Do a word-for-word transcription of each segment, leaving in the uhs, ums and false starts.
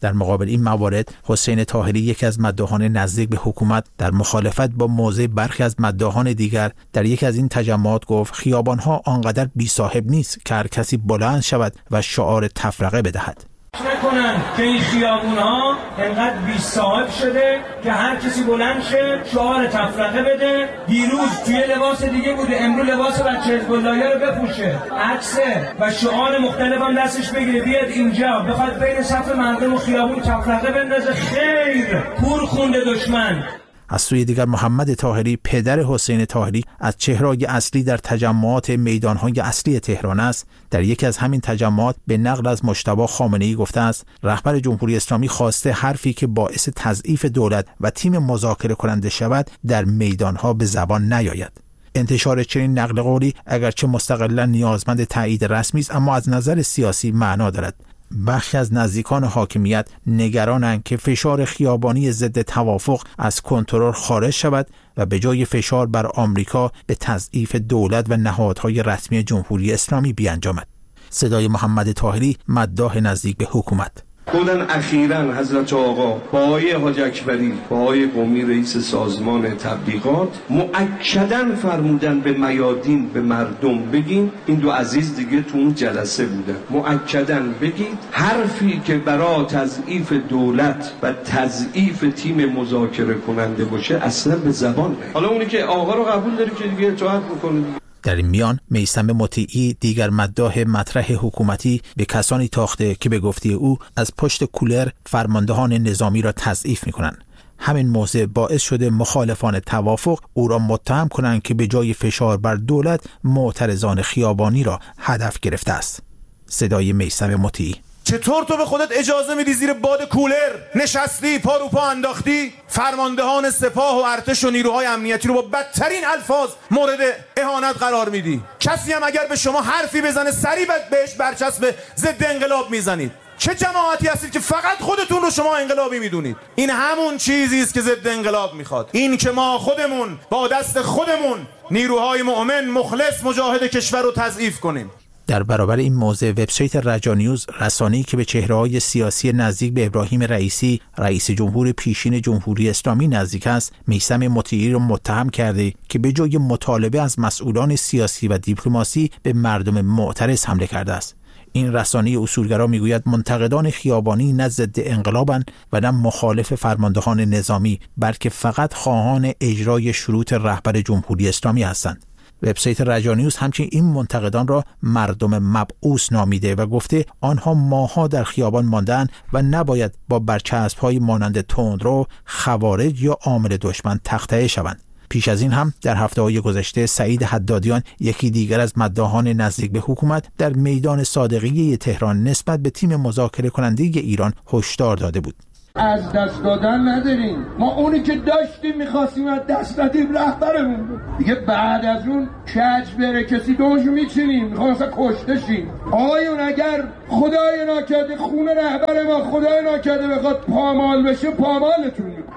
در مقابل این موارد حسین طاهری، یکی از مداحان نزدیک به حکومت، در مخالفت با موضع برخی از مداحان دیگر در یکی از این تجمعات گفت خیابان‌ها آنقدر بی صاحب نیست که هر کسی بلند شود و شعار تفرقه بدهد. نکنن که این خیابون‌ها انقدر بی صاحب شده که هر کسی بلند شه شعار تفرقه بده. دیروز توی لباس دیگه بوده، امروز لباس بچه حزب اللهی رو بپوشه، عکسه و شعار مختلف هم دستش بگیره، بیاد اینجا بخواد بین صف مردم و خیابون تفرقه بندازه. خیر، پور خونده دشمن. از سوی دیگر محمد طاهری، پدر حسین طاهری، از چهره‌های اصلی در تجمعات میدان‌های اصلی تهران است. در یکی از همین تجمعات به نقل از مجتبی خامنه‌ای گفته است رهبر جمهوری اسلامی خواسته حرفی که باعث تضعیف دولت و تیم مذاکره کننده شود در میدان‌ها به زبان نیاید. انتشار چنین نقل قولی اگرچه مستقلاً نیازمند تایید رسمی است، اما از نظر سیاسی معنا دارد. بخشی از نزدیکان حاکمیت نگرانند که فشار خیابانی ضد توافق از کنترل خارج شود و به جای فشار بر آمریکا به تضعیف دولت و نهادهای رسمی جمهوری اسلامی بیانجامد. صدای محمد طاهری، مداح نزدیک به حکومت. بودن اخیراً حضرت آقا با آقای حاج اکبری با آقای قمی رئیس سازمان تبلیغات مؤکداً فرمودن به میادین به مردم بگین، این دو عزیز دیگه تو اون جلسه بودن، مؤکداً بگید حرفی که برای تضعیف دولت و تضعیف تیم مذاکره کننده باشه اصلا به زبان نه. حالا اونی که آقا رو قبول داری که دیگه اطاعت بکنه. در این میان میثم مطیعی، دیگر مداح مطرح حکومتی، به کسانی تاخته که به گفته او از پشت کولر فرماندهان نظامی را تضعیف می‌کنند. همین موضوع باعث شده مخالفان توافق او را متهم کنند که به جای فشار بر دولت معترضان خیابانی را هدف گرفته است. صدای میثم مطیعی. چطور تو به خودت اجازه میدی زیر باد کولر نشستی، پا رو پا انداختی، فرماندهان سپاه و ارتش و نیروهای امنیتی رو با بدترین الفاظ مورد اهانت قرار میدی؟ کسی هم اگر به شما حرفی بزنه سریع بهش برچسب ضد انقلاب میزنید. چه جماعتی هستید که فقط خودتون رو شما انقلابی میدونید؟ این همون چیزی است که ضد انقلاب میخواد. این که ما خودمون با دست خودمون نیروهای مؤمن مخلص مجاهد کشور رو تضعیف کنیم. در برابر این موضوع وبسایت رجانیوز، رسانه‌ای که به چهره‌های سیاسی نزدیک به ابراهیم رئیسی، رئیس جمهور پیشین جمهوری اسلامی نزدیک است، میثم مطیعی را متهم کرده که به جای مطالبه از مسئولان سیاسی و دیپلماسی به مردم معترض حمله کرده است. این رسانه اصولگرا میگوید منتقدان خیابانی نه ضد انقلابند و نه مخالف فرماندهان نظامی، بلکه فقط خواهان اجرای شروط رهبر جمهوری اسلامی هستند. وبسایت رجانیوز همچنین این منتقدان را مردم مبعوث نامیده و گفته آنها ماه‌ها در خیابان ماندن و نباید با برچسب‌های مانند تندرو، خوارج یا عامل دشمن تخطئه شوند. پیش از این هم در هفته‌های گذشته سعید حدادیان، یکی دیگر از مداحان نزدیک به حکومت، در میدان صادقیه تهران نسبت به تیم مذاکره کننده ایران هشدار داده بود. از دست دادن نداریم، ما اونی که داشتیم میخواستیم از دست ندیم، رهبرمون بود دیگه. بعد از اون کج بره کسی دوشو میچینیم، میخوام اصلا کشته شیم. آقایون اگر خدای ناکرده خون رهبر ما خدای ناکرده بخواد پامال بشه، پامالتون میکنه.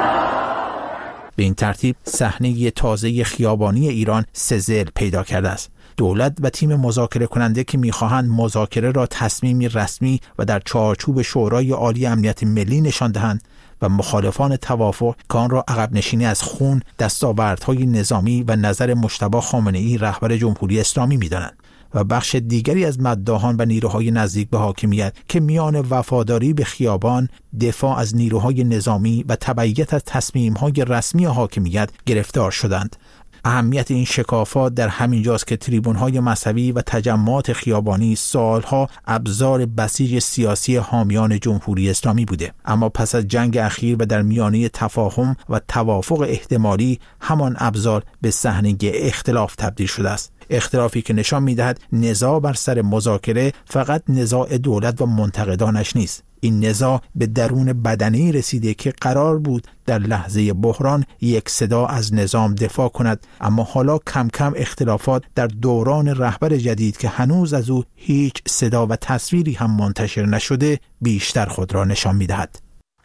به این ترتیب صحنه تازه خیابانی ایران سزل پیدا کرده است. دولت و تیم مذاکره کننده که می‌خواهند مذاکره را تصمیمی رسمی و در چارچوب شورای عالی امنیت ملی نشان دهند و مخالفان توافق که آن را عقب نشینی از خون، دستاوردهای نظامی و نظر مجتبی خامنه‌ای رهبر جمهوری اسلامی می‌دانند. و بخش دیگری از مداحان و نیروهای نزدیک به حاکمیت که میان وفاداری به خیابان، دفاع از نیروهای نظامی و تبعیت از تصمیم‌های رسمی حاکمیت گرفتار شدند. اهمیت این شکافات در همین جاست که تریبون‌های مذهبی و تجمعات خیابانی سالها ابزار بسیج سیاسی حامیان جمهوری اسلامی بوده، اما پس از جنگ اخیر و در میانه تفاهم و توافق احتمالی، همان ابزار به صحنه اختلاف تبدیل شده است. اختلافی که نشان می‌دهد نزاع بر سر مذاکره فقط نزاع دولت و منتقدانش نیست. این نزاع به درون بدنه‌ای رسیده که قرار بود در لحظه بحران یک صدا از نظام دفاع کند، اما حالا کم کم اختلافات در دوران رهبر جدید که هنوز از او هیچ صدا و تصویری هم منتشر نشده بیشتر خود را نشان می‌دهد.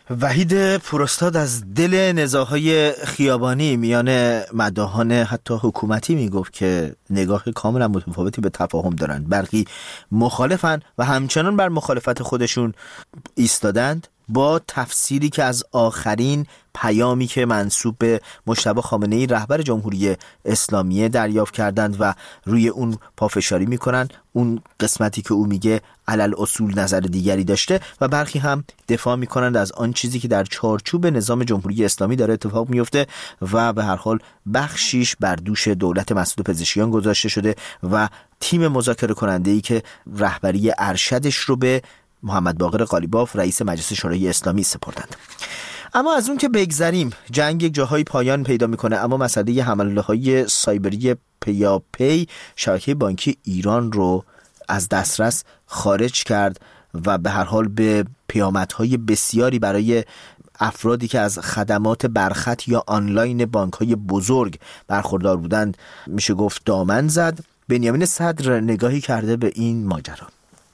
وحید پوراستاد از دل نزاعهای خیابانی میان مداحان حتی حکومتی میگفت که نگاه کاملا متفاوتی به تفاهم دارند. برخی مخالفن و همچنان بر مخالفت خودشون ایستادند، با تفسیری که از آخرین پیامی که منسوب به مجتبی خامنه‌ای رهبر جمهوری اسلامی دریافت کردند و روی اون پافشاری میکنن. اون قسمتی که او میگه علل اصول نظر دیگری داشته و برخی هم دفاع میکنند از آن چیزی که در چارچوب نظام جمهوری اسلامی داره اتفاق میفته و به هر حال بخشیش بر دوش دولت مسعود پزشکیان گذاشته شده و تیم مذاکره کننده‌ای که رهبری ارشدش رو به محمد باقر قالیباف رئیس مجلس شورای اسلامی سپردند. اما از اون که بگذریم، جنگ یک جاهای پایان پیدا میکنه، اما مسئله حمله‌های سایبری پیاپی شبکه بانکی ایران رو از دسترس خارج کرد و به هر حال به پیامدهای بسیاری برای افرادی که از خدمات برخط یا آنلاین بانک‌های بزرگ برخوردار بودند میشه گفت دامن زد. بنیامین صدر نگاهی کرده به این ماجرا.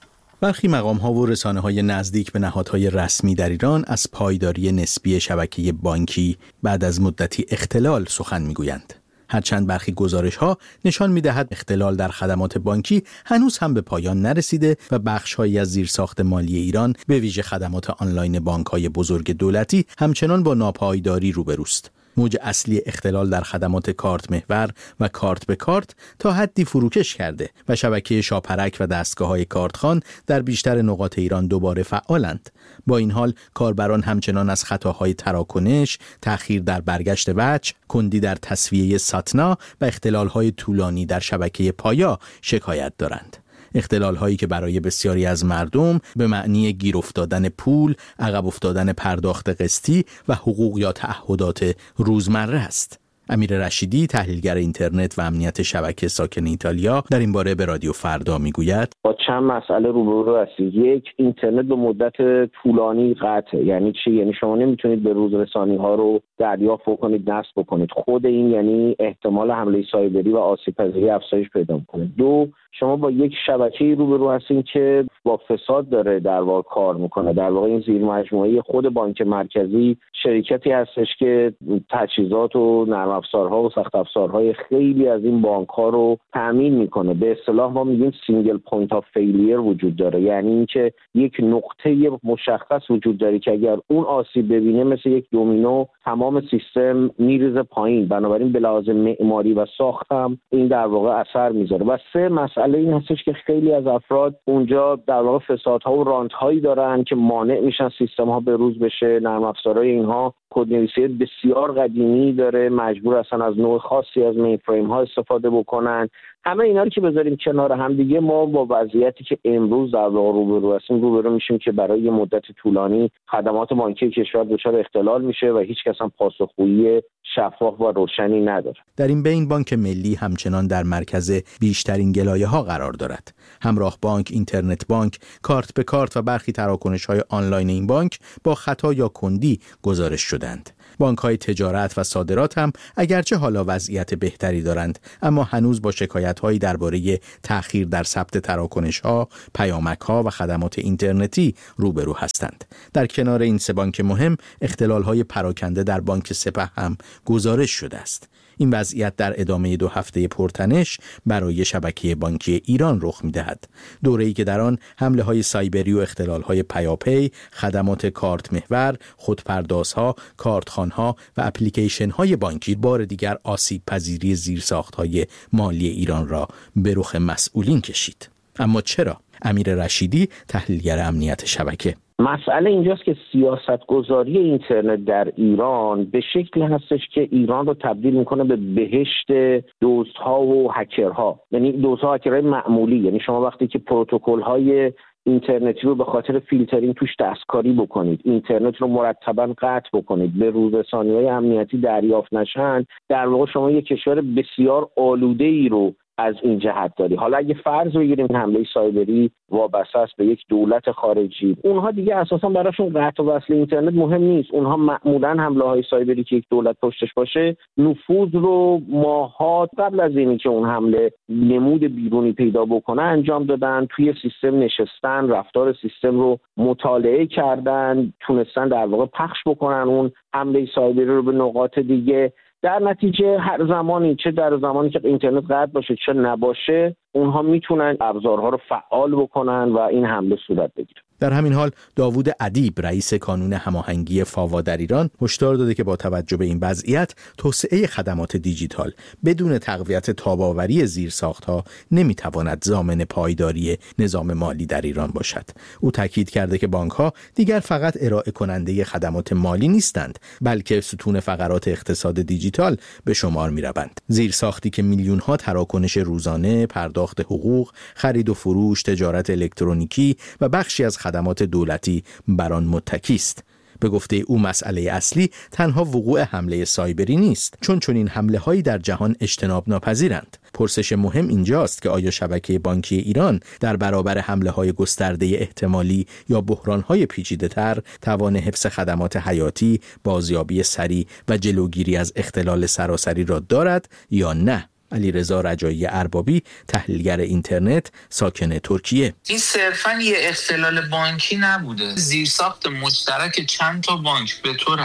برخی مقام‌ها و رسانه‌های نزدیک به نهادهای رسمی در ایران از پایداری نسبی شبکه بانکی بعد از مدتی اختلال سخن می‌گویند. هرچند برخی گزارش‌ها نشان می‌دهد اختلال در خدمات بانکی هنوز هم به پایان نرسیده و بخش‌هایی از زیرساخت مالی ایران به ویژه خدمات آنلاین بانک‌های بزرگ دولتی همچنان با ناپایداری روبروست. موج اصلی اختلال در خدمات کارت محور و کارت به کارت تا حدی فروکش کرده و شبکه شاپرک و دستگاه‌های کارتخوان در بیشتر نقاط ایران دوباره فعالند. با این حال کاربران همچنان از خطاهای تراکنش، تأخیر در برگشت وجه، کندی در تسویه ساتنا و اختلال‌های طولانی در شبکه پایا شکایت دارند. اختلال هایی که برای بسیاری از مردم به معنی گیر افتادن پول، عقب افتادن پرداخت قسطی و حقوق یا تعهدات روزمره است. امیر رشیدی، تحلیلگر اینترنت و امنیت شبکه ساکن ایتالیا، در این باره به رادیو فردا میگوید با چند مسئله روبرو هستید. یک، اینترنت به مدت طولانی قطعه. یعنی چی؟ یعنی شما نمیتونید به روز رسانی ها رو دریافت بکنید، نصب بکنید. خود این یعنی احتمال حمله سایبری و آسیب پذیری افزایش پیدا میکنه. دو، شما با یک شبکه‌ای روبرو هستین که با فساد داره در واقع کار میکنه. در واقع این زیر مجموعه خود بانک مرکزی شرکتی هستش که تجهیزات و نرم افزارها و سخت افزارهای خیلی از این بانک‌ها رو تامین میکنه. به اصطلاح ما میگیم سینگل پوینت آف فیلیر وجود داره، یعنی اینکه یک نقطه مشخص وجود داره که اگر اون آسیب ببینه مثل یک دومینو تمام سیستم میریزه پایین. بنابراین به لحاظ معماری و ساخت هم این در واقع اثر میذاره. و سه، مسئله این هستش که خیلی از افراد اونجا در واقع فسادها و رانت‌هایی دارن که مانع میشن سیستم‌ها به روز بشه. نرم افزارهای اینها کدنویسی بسیار قدیمی داره، مجبور هستن از نوع خاصی از مین فریم ها استفاده بکنن. همه اینا رو که بذاریم کنار هم دیگه، ما با وضعیتی که امروز در واقع روبرو هستیم روبرو میشیم که برای یه مدت طولانی خدمات بانکی کشور دچار اختلال میشه و هیچ کس هم پاسخگویی شفاف و روشنی نداره. در این بین بانک ملی همچنان در مرکز بیشترین گلایه‌ها قرار دارد. همراه بانک، اینترنت بانک، کارت به کارت و برخی تراکنش‌های آنلاین این بانک با خطا یا کندی گزارش شدند. بانک‌های تجارت و صادرات هم اگرچه حالا وضعیت بهتری دارند، اما هنوز با شکایت‌هایی درباره تأخیر در ثبت تراکنش‌ها، پیامک‌ها و خدمات اینترنتی روبرو هستند. در کنار این سه بانک مهم، اختلال‌های پراکنده در بانک سپه هم گزارش شده است. این وضعیت در ادامه دو هفته پرتنش برای شبکه بانکی ایران رخ می‌دهد. دوره‌ای که در آن حمله‌های سایبری و اختلال‌های پیاپی، خدمات کارت محور، خودپردازها، کارتخوان‌ها و اپلیکیشن‌های بانکی بار دیگر آسیب پذیری زیرساخت‌های مالی ایران را به رخ مسئولین کشید. اما چرا؟ امیر رشیدی، تحلیلگر امنیت شبکه: مسئله اینجاست که سیاستگذاری اینترنت در ایران به شکلی هستش که ایران رو تبدیل میکنه به بهشت دزدها و هکرها. یعنی دزدها و هکرهای معمولی. یعنی شما وقتی که پروتکل‌های اینترنتی رو به خاطر فیلترینگ توش دستکاری بکنید، اینترنت رو مرتباً قطع بکنید، به روزرسانی‌های امنیتی دریافت نشن، در واقع شما یک کشور بسیار آلوده‌ای رو از این جهت داری. حالا اگه فرض بگیریم حمله سایبری وابسته است به یک دولت خارجی، اونها دیگه اساسا براشون قطع و وصل اینترنت مهم نیست. اونها معمولا حمله های سایبری که یک دولت پشتش باشه نفوذ رو ماهات قبل از اینی که اون حمله نمود بیرونی پیدا بکنه انجام دادن، توی سیستم نشستن، رفتار سیستم رو مطالعه کردن، تونستن در واقع پخش بکنن اون حمله سایبری رو به نقاط دیگه. در نتیجه هر زمانی، چه در زمانی که اینترنت قطع باشه چه نباشه، اونها میتونن ابزارها رو فعال بکنن و این حمله صورت بگیره. در همین حال داوود ادیب رئیس کانون هماهنگی فاوا در ایران هشدار داده که با توجه به این وضعیت توسعه خدمات دیجیتال بدون تقویت تاب‌آوری زیرساخت‌ها نمیتواند ضامن پایداری نظام مالی در ایران باشد. او تاکید کرده که بانک‌ها دیگر فقط ارائه کننده خدمات مالی نیستند، بلکه ستون فقرات اقتصاد دیجیتال به شمار می‌روند. زیرساختی که میلیون‌ها تراکنش روزانه، پرداخت حقوق، خرید و فروش، تجارت الکترونیکی و بخشی از خدمات دولتی بر آن متکی است. به گفته او مسئله اصلی تنها وقوع حمله سایبری نیست، چون چنین حمله هایی در جهان اجتناب ناپذیرند. پرسش مهم اینجاست که آیا شبکه بانکی ایران در برابر حمله های گسترده احتمالی یا بحران های پیچیده تر توان حفظ خدمات حیاتی، بازیابی سریع و جلوگیری از اختلال سراسری را دارد یا نه؟ علیرضا رجایی اربابی، تحلیلگر اینترنت، ساکن ترکیه: این صرفاً یه اختلال بانکی نبوده. زیرساخت مشترک چند تا بانک به طور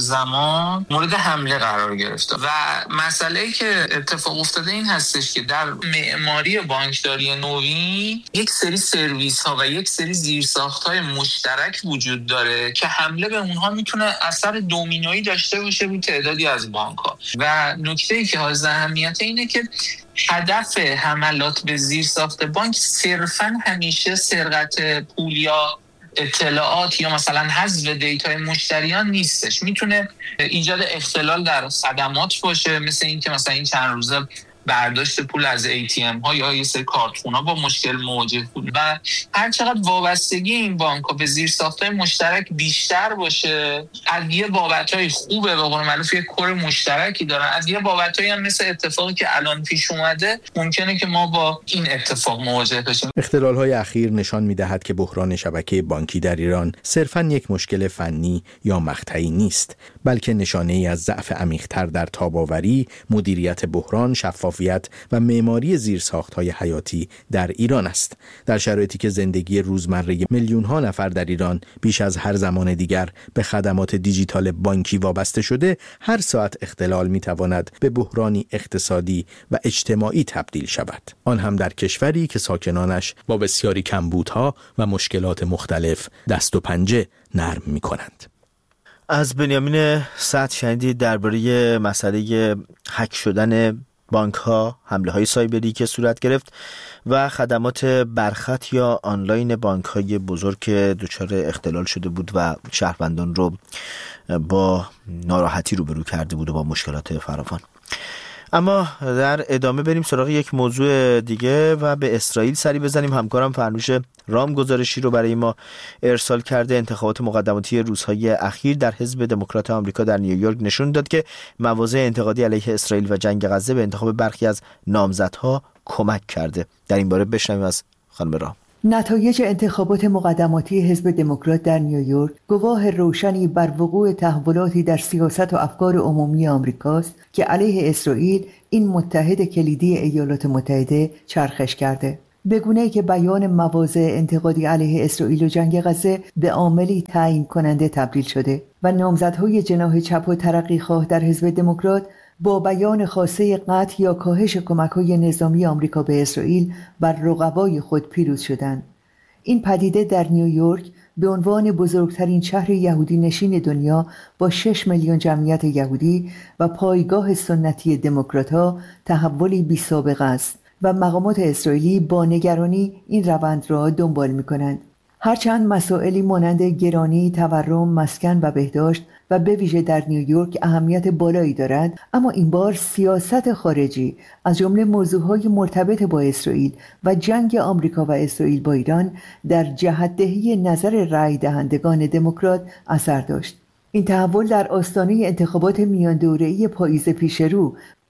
همزمان مورد حمله قرار گرفته و مسئله‌ای که اتفاق افتاده این هستش که در معماری بانکداری نوین یک سری سرویس ها و یک سری زیرساخت های مشترک وجود داره که حمله به اونها میتونه اثر دومینویی داشته باشه روی تعدادی از بانک ها. و نکته‌ای که حائز اهمیت اینه که هدف حملات به زیرساخت بانک صرفاً همیشه سرقت پول یا اطلاعات یا مثلا حذف دیتای مشتریان نیستش. میتونه ایجاد اختلال در خدمات باشه، مثل این که مثلا این چند روزه برداشت پول از ای تی ام ها یا یه سری کارتخونا با مشکل مواجه بود و هر چقدر وابستگی این بانک ها به زیرساخت‌های مشترک بیشتر باشه، از یه بابت‌های خوبه، به قول معروف یه کور مشترکی دارن، از یه بابت‌هایی هم مثل اتفاقی که الان پیش اومده ممکنه که ما با این اتفاق مواجه بشیم. اختلال‌های اخیر نشان می‌دهد که بحران شبکه بانکی در ایران صرفاً یک مشکل فنی یا مقطعی نیست، بلکه نشانه‌ای از ضعف عمیق‌تر در تاب‌آوری، مدیریت بحران، شفاف و معماری زیرساخت‌های حیاتی در ایران است. در شرایطی که زندگی روزمره میلیون‌ها نفر در ایران بیش از هر زمان دیگر به خدمات دیجیتال بانکی وابسته شده، هر ساعت اختلال می‌تواند به بحرانی اقتصادی و اجتماعی تبدیل شود. آن هم در کشوری که ساکنانش با بسیاری کمبودها و مشکلات مختلف دست و پنجه نرم می‌کنند. از بنیامین سعد شنیدید درباره مسئله هک شدن بانک ها، حمله های سایبری که صورت گرفت و خدمات برخط یا آنلاین بانک های بزرگ که دچار اختلال شده بود و شهروندان رو با ناراحتی روبرو کرده بود و با مشکلات فراوان. اما در ادامه بریم سراغ یک موضوع دیگه و به اسرائیل سری بزنیم. همکارم فرنوش رام گزارشی رو برای ما ارسال کرده. انتخابات مقدماتی روزهای اخیر در حزب دموکرات آمریکا در نیویورک نشون داد که مواضع انتقادی علیه اسرائیل و جنگ غزه به انتخاب برخی از نامزدها کمک کرده. در این باره بشنویم از خانم رام. نتایج انتخابات مقدماتی حزب دموکرات در نیویورک گواه روشنی بر وقوع تحولاتی در سیاست و افکار عمومی آمریکاست که علیه اسرائیل، این متحد کلیدی ایالات متحده، چرخش کرده. به گونه‌ای که بیان مواضع انتقادی علیه اسرائیل و جنگ غزه به عاملی تعیین کننده تبدیل شده و نامزدهای جناح چپ و ترقی‌خواه در حزب دموکرات با بیان خواسته قطع یا کاهش کمک‌های نظامی آمریکا به اسرائیل بر رقبای خود پیروز شدند. این پدیده در نیویورک به عنوان بزرگترین شهر یهودی نشین دنیا با شش میلیون جمعیت یهودی و پایگاه سنتی دموکرات‌ها تحولی بی‌سابقه است و مقامات اسرائیلی با نگرانی این روند را دنبال می‌کنند. هرچند مسائلی مانند گرانی، تورم، مسکن و بهداشت و به ویژه در نیویورک اهمیت بالایی دارد، اما این بار سیاست خارجی از جمله موضوعهای مرتبط با اسرائیل و جنگ آمریکا و اسرائیل با ایران در جهت‌دهی نظر رأی دهندگان دموکرات اثر داشت. این تحول در آستانه انتخابات میان دوره‌ای پاییز پیش رو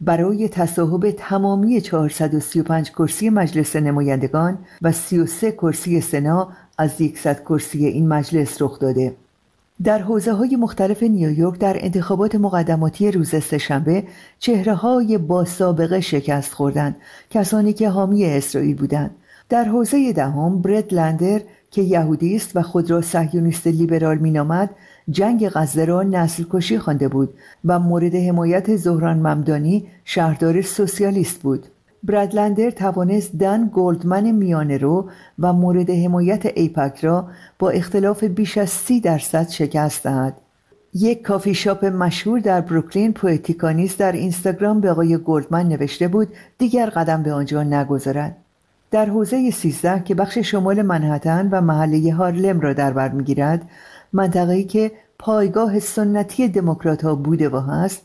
برای تصاحب تمامی چهارصد و سی و پنج کرسی مجلس نمایندگان و سی و سه کرسی سنا از صد کرسی این مجلس رخ داده. در حوزه‌های مختلف نیویورک در انتخابات مقدماتی روز سه‌شنبه چهره‌های با سابقه شکست خوردند، کسانی که حامی اسرائیل بودند. در حوزه دهم برد لندر که یهودی است و خود را صهیونیست لیبرال مینامد، جنگ غزه را نسل کشی خوانده بود و مورد حمایت زهران ممدانی شهردار سوسیالیست بود. برد لندر توانست دن گولدمن میانه رو و مورد حمایت ایپک را با اختلاف بیش از سی درصد شکست دهد. یک کافی شاپ مشهور در بروکلین، پوئتیکانیست، در اینستاگرام به آقای گولدمن نوشته بود دیگر قدم به آنجا نگذارد. در حوزه سیزده که بخش شمال منهتن و محله هارلم را در بر می‌گیرد، منطقه‌ای که پایگاه سنتی دموکرات‌ها بوده و هست،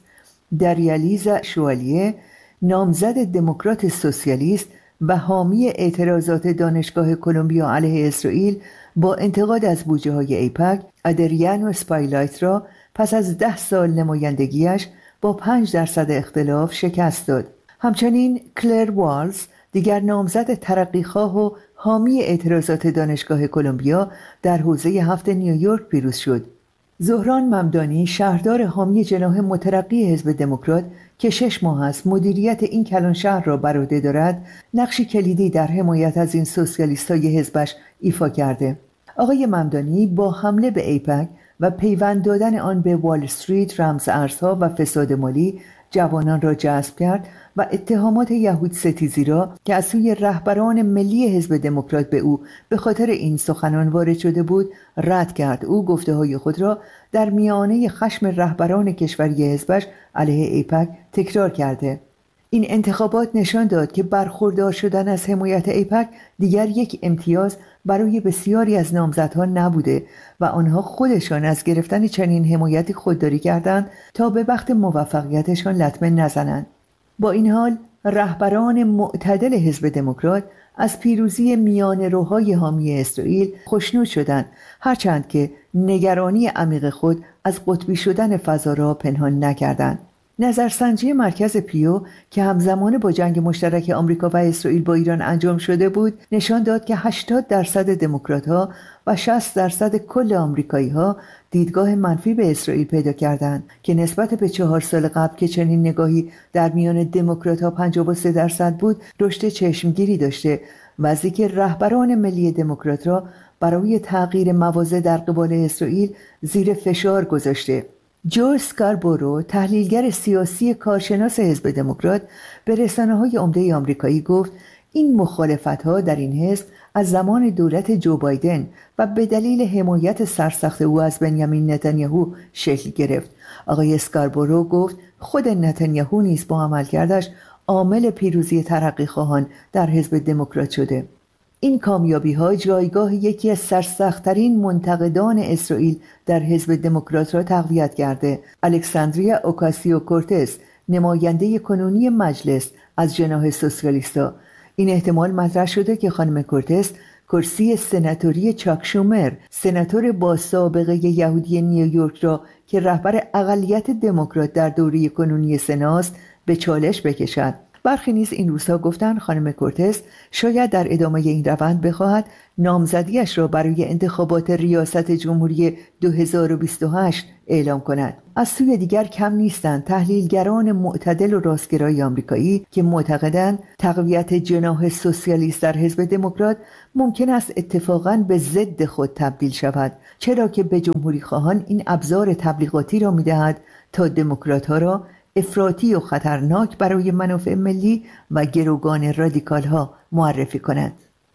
دریالیز شوالیه، نامزد دموکرات سوسیالیست و حامی اعتراضات دانشگاه کلمبیا علیه اسرائیل با انتقاد از بودجه‌های ایپک، ادریانو اسپایلایت را پس از ده سال نمایندگیش با پنج درصد اختلاف شکست داد. همچنین کلر والز، دیگر نامزد ترقیخواه و حامی اعتراضات دانشگاه کلمبیا، در حوزه هفت نیویورک پیروز شد. زهران ممدانی، شهردار حامی جناح مترقی حزب دموکرات که شش ماه است مدیریت این کلان شهر را بر عهده دارد، نقشی کلیدی در حمایت از این سوسیالیست‌های حزبش ایفا کرده. آقای ممدانی با حمله به ایپک و پیوند دادن آن به وال استریت، رمز ارزها و فساد مالی جوانان را جذب کرد و اتهامات یهود ستیزی را که از سوی رهبران ملی حزب دموکرات به او به خاطر این سخنان وارد شده بود رد کرد. او گفته‌های خود را در میانه خشم رهبران کشوری حزبش علیه ایپک تکرار کرده. این انتخابات نشان داد که برخوردار شدن از حمایت ایپک دیگر یک امتیاز برای بسیاری از نامزدها نبوده و آنها خودشان از گرفتن چنین حمایتی خودداری کردند تا به وقت موفقیتشان لطمه نزنند. با این حال رهبران معتدل حزب دموکرات از پیروزی میانه‌روهای حامی اسرائیل خوشنود شدند، هرچند که نگرانی عمیق خود از قطبی شدن فضا را پنهان نکردند. نظرسنجی مرکز پیو که همزمان با جنگ مشترک آمریکا و اسرائیل با ایران انجام شده بود نشان داد که هشتاد درصد دموکرات‌ها و شصت درصد کل آمریکایی‌ها دیدگاه منفی به اسرائیل پیدا کردند که نسبت به چهار سال قبل که چنین نگاهی در میان دموکرات‌ها پنجاه و سه درصد بود رشد چشمگیری داشته و از اینکه رهبران ملی دموکرات را برای تغییر مواضع در قبال اسرائیل زیر فشار گذاشته. جو اسکاربورو، تحلیلگر سیاسی کارشناس حزب دموکرات، به رسانه‌های عمده آمریکایی گفت این مخالفت‌ها در این حزب از زمان دولت جو بایدن و به دلیل حمایت سرسخت او از بنیامین نتانیاهو شکل گرفت. آقای اسکاربورو گفت خود نتانیاهو نیز با عملکردش عامل پیروزی ترقیخواهان در حزب دموکرات شده. این کامیابی‌ها جایگاه یکی از سرسخت‌ترین منتقدان اسرائیل در حزب دموکرات را تقویت کرده. الکساندریا اوکاسیو کورتز، نماینده کنونی مجلس از جناح سوسیالیستا، این احتمال مطرح شده که خانم کورتز کرسی سناتوری چاک شومر، سناتور با سابقه یهودی نیویورک را که رهبر اقلیت دموکرات در دوره کنونی سناست به چالش بکشد. برخی نیز این روزها گفتند خانم کورتز شاید در ادامه این روند بخواهد نامزدیش را برای انتخابات ریاست جمهوری دو هزار و بیست و هشت اعلام کند. از سوی دیگر کم نیستند تحلیلگران معتدل و راستگرای آمریکایی که معتقدند تقویت جناح سوسیالیست در حزب دموکرات ممکن است اتفاقاً به ضد خود تبدیل شود، چرا که به جمهوری خواهان این ابزار تبلیغاتی را می‌دهد تا دموکرات‌ها را افراطی و خطرناک برای منافع ملی و گروگان رادیکال ها معرفی کنند.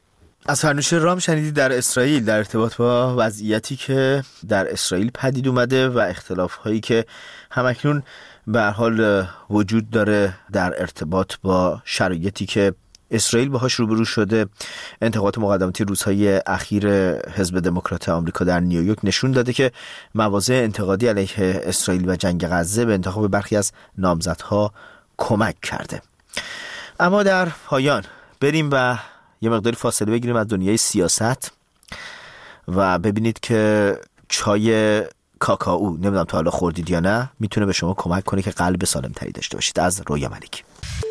از فرنوش رام شنیدید در اسرائیل در ارتباط با وضعیتی که در اسرائیل پدید اومده و اختلاف هایی که همکنون به هر حال وجود داره در ارتباط با شرایطی که اسرائیل باهاش روبرو شده. انتخابات مقدماتی روزهای اخیر حزب دموکرات آمریکا در نیویورک نشون داده که مواضع انتقادی علیه اسرائیل و جنگ غزه به انتخاب برخی از نامزدها کمک کرده. اما در پایان بریم و یه مقداری فاصله بگیریم از دنیای سیاست و ببینید که چای کاکائو، نمیدونم تا حالا خوردید یا نه، میتونه به شما کمک کنه که قلب سالم تری داشته باشید. از رویا ملک.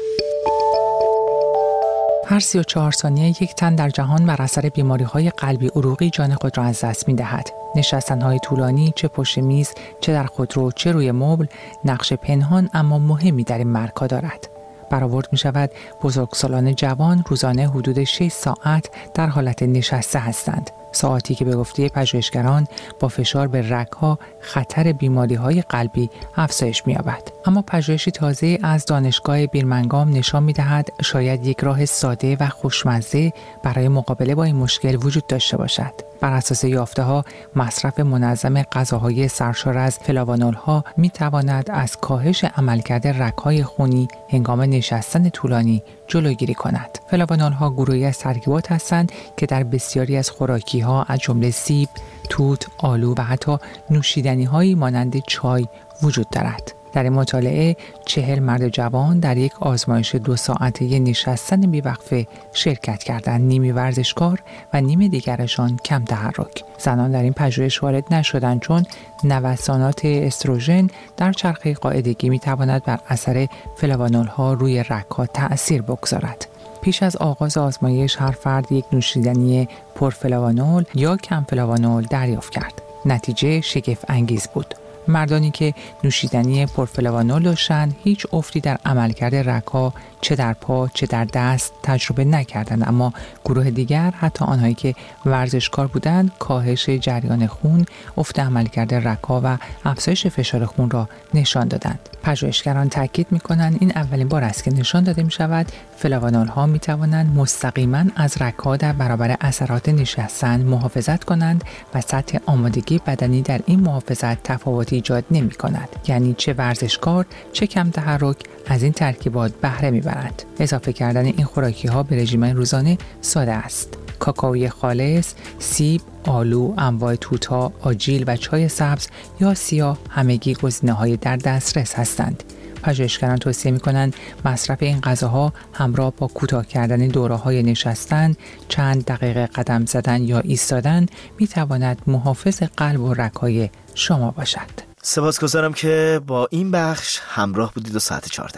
هر سی و چهار ثانیه یک تن در جهان بر اثر بیماری‌های قلبی عروقی جان خود را از دست می‌دهد. نشستن‌های طولانی، چه پشت میز، چه در خودرو، چه روی مبل، نقش پنهان اما مهمی در این مرگ‌ها دارد. برآورد می‌شود بزرگسالان جوان روزانه حدود شش ساعت در حالت نشسته هستند. ساعتی که به گفته پژوهشگران با فشار به رگ‌ها خطر بیماری‌های قلبی افزایش می‌یابد. اما پژوهشی تازه از دانشگاه بیرمنگام نشان می‌دهد شاید یک راه ساده و خوشمزه برای مقابله با این مشکل وجود داشته باشد. بر اساس یافته‌ها، مصرف منظم غذاهای سرشار از فلاوانول‌ها می‌تواند از کاهش عملکرد رگ‌های خونی هنگام نشستن طولانی جلوگیری کند. فلاوانول‌ها گروهی از ترکیبات هستند که در بسیاری از خوراکی‌ها از جمله سیب، توت، آلو و حتی نوشیدنی‌هایی مانند چای وجود دارد. در این مطالعه چهل مرد جوان در یک آزمایش دو ساعته نشستن بیوقفه شرکت کردند. نیمی ورزشکار و نیم دیگرشان کم تحرک. زنان در این پژوهش وارد نشدند چون نوسانات استروژن در چرخه قاعدگی میتواند بر اثر فلاوانول‌ها روی رگ‌ها تأثیر بگذارد. پیش از آغاز آزمایش هر فرد یک نوشیدنی پرفلاوانول یا کم فلاوانول دریافت کرد. نتیجه شگفت انگیز بود. مردانی که نوشیدنی پرفلاوانول داشتند هیچ افتی در عملکرد رگ‌ها چه در پا چه در دست تجربه نکردند، اما گروه دیگر، حتی آنهایی که ورزشکار بودند، کاهش جریان خون، افت عملکرد رگ‌ها و افزایش فشار خون را نشان دادند. پژوهشگران تاکید می‌کنند این اولین بار است که نشان داده می‌شود فلاوانول‌ها می‌توانند مستقیماً از رگ‌ها در برابر اثرات نشستن محافظت کنند و سطح آمادگی بدنی در این محافظت تفاوتی ایجاد نمی‌کند. یعنی چه ورزشکار چه کم تحرک از این ترکیبات بهره می‌برند. اضافه کردن این خوراکی‌ها به رژیم روزانه ساده است. کاکائوی خالص، سیب، آلو، انواع توت‌ها، آجیل و چای سبز یا سیاه همگی گزینه‌های در دسترس هستند. پژوهشگران توصیه می‌کنند مصرف این غذاها همراه با کوتاه کردن دوره‌های نشستن، چند دقیقه قدم زدن یا ایستادن می‌تواند محافظ قلب و رگ‌های شما باشد. سپاسگزارم که با این بخش همراه بودید. و ساعت چهارده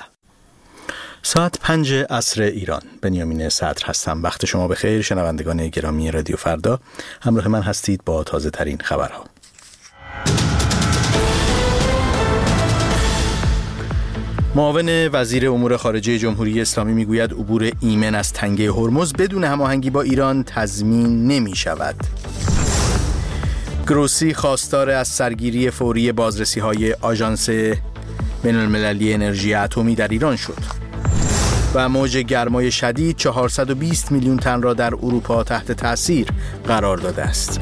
ساعت پنج عصر ایران. بنیامین صدر هستم. وقت شما بخیر شنوندگان گرامی رادیو فردا. همراه من هستید با تازه ترین خبرها. معاون وزیر امور خارجه جمهوری اسلامی میگوید عبور ایمن از تنگه هرمز بدون هماهنگی با ایران تضمین نمی شود. گروسی خواستار از سرگیری فوری بازرسی‌های آژانس بین‌المللی انرژی اتمی در ایران شد. و موج گرمای شدید چهارصد و بیست میلیون تن را در اروپا تحت تأثیر قرار داده است.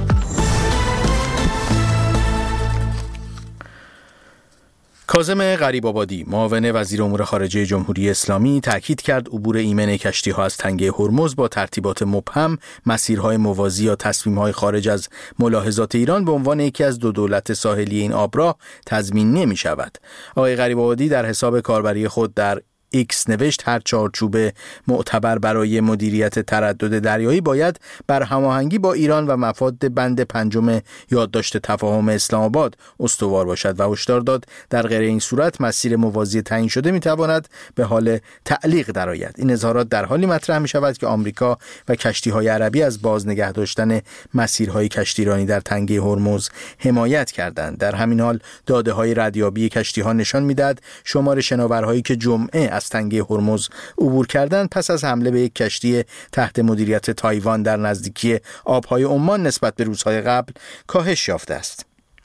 کاظم غریب‌آبادی، معاون وزیر امور خارجه جمهوری اسلامی، تاکید کرد عبور ایمن کشتی‌ها از تنگه هرمز با ترتیبات مبهم، مسیرهای موازی یا تصمیم‌های خارج از ملاحظات ایران به عنوان یکی از دو دولت ساحلی این آبراه تضمین نمی‌شود. آقای غریب‌آبادی در حساب کاربری خود در ایکس نوشت هر چارچوب معتبر برای مدیریت تردد دریایی باید بر هماهنگی با ایران و مفاد بند پنجم یادداشت تفاهم اسلام آباد استوار باشد و هشدار داد در غیر این صورت مسیر موازی تعیین شده میتواند به حال تعلیق درآید. این اظهارات در حالی مطرح می شود که آمریکا و کشتی‌های عربی از باز نگه داشتن مسیرهای کشتیرانی در تنگه هرمز حمایت کردند. در همین حال داده‌های ردیابی کشتی‌ها نشان می‌دهد شمار شناورهایی که جمعه از تنگه هرمز عبور کردند پس از حمله به یک کشتی تحت مدیریت تایوان در نزدیکی آبهای عمان نسبت به روزهای قبل کاهش یافته است.